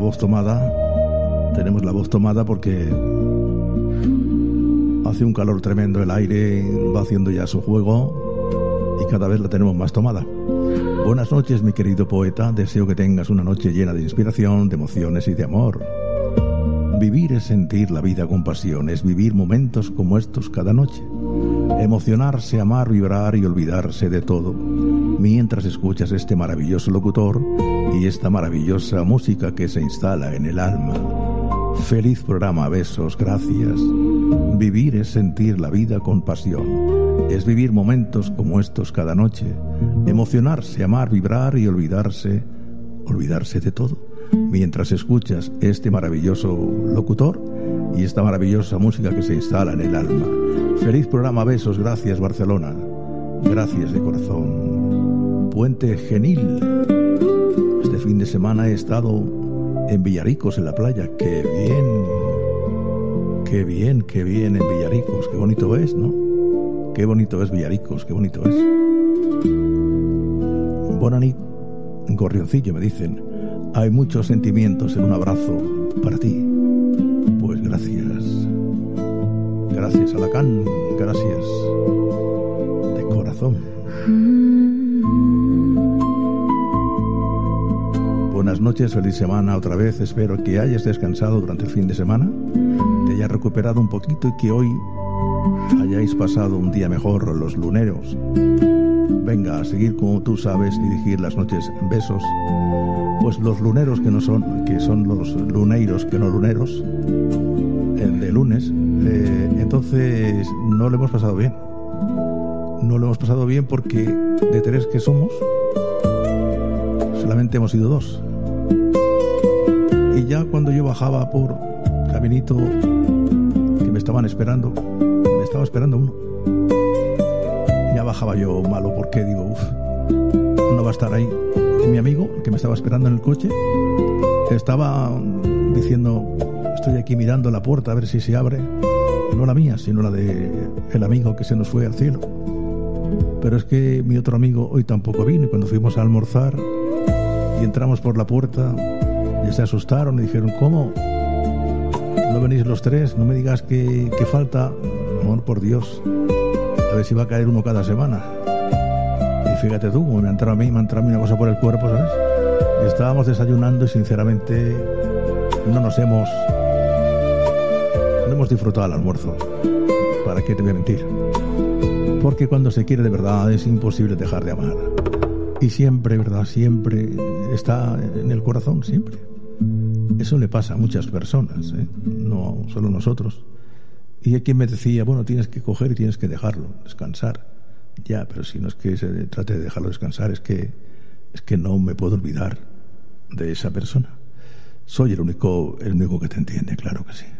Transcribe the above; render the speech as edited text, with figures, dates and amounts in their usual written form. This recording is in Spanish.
voz tomada. Tenemos la voz tomada porque hace un calor tremendo, el aire va haciendo ya su juego y cada vez la tenemos más tomada. Buenas noches, mi querido poeta. Deseo que tengas una noche llena de inspiración, de emociones y de amor. Vivir es sentir la vida con pasión, es vivir momentos como estos cada noche. Emocionarse, amar, vibrar y olvidarse de todo, mientras escuchas este maravilloso locutor y esta maravillosa música que se instala en el alma. Feliz programa, besos, gracias. Vivir es sentir la vida con pasión, es vivir momentos como estos cada noche. Emocionarse, amar, vibrar y olvidarse de todo, mientras escuchas este maravilloso locutor y esta maravillosa música que se instala en el alma. Feliz programa, besos, gracias Barcelona, gracias de corazón. Puente Genil. Este fin de semana he estado en Villaricos, en la playa. Qué bien en Villaricos, qué bonito es, ¿no? Qué bonito es Villaricos, qué bonito es. Bonanit, Gorrioncillo, me dicen. Hay muchos sentimientos en un abrazo para ti. Pues gracias. Gracias, Alacán. Gracias. De corazón. Buenas noches, feliz semana otra vez. Espero que hayas descansado durante el fin de semana, te hayas recuperado un poquito y que hoy hayáis pasado un día mejor los luneros. Venga, a seguir como tú sabes, dirigir las noches en besos. Pues los luneros que son los luneiros que no luneros, el de lunes, entonces no lo hemos pasado bien. No lo hemos pasado bien porque de 3 que somos, solamente hemos ido 2. Y ya cuando yo bajaba por caminito que me estaba esperando uno. Ya bajaba yo malo porque digo, no va a estar ahí. Y mi amigo, el que me estaba esperando en el coche, estaba diciendo, estoy aquí mirando la puerta a ver si se abre. No la mía, sino la de el amigo que se nos fue al cielo. Pero es que mi otro amigo hoy tampoco vino, y cuando fuimos a almorzar y entramos por la puerta, ya se asustaron y dijeron, ¿cómo? ¿No venís los 3? No me digas que falta. Amor, por Dios, a ver si va a caer uno cada semana. Y fíjate tú, me ha entrado a mí una cosa por el cuerpo, ¿sabes? Y estábamos desayunando y sinceramente no hemos disfrutado el almuerzo. ¿Para qué te voy a mentir? Porque cuando se quiere de verdad es imposible dejar de amar. Y siempre, ¿verdad? Siempre está en el corazón, siempre. Eso le pasa a muchas personas, ¿eh? No solo nosotros. Y hay quien me decía, bueno, tienes que coger y tienes que dejarlo, descansar. Ya, pero si no es que se trate de dejarlo descansar, es que no me puedo olvidar de esa persona. Soy el único que te entiende, claro que sí.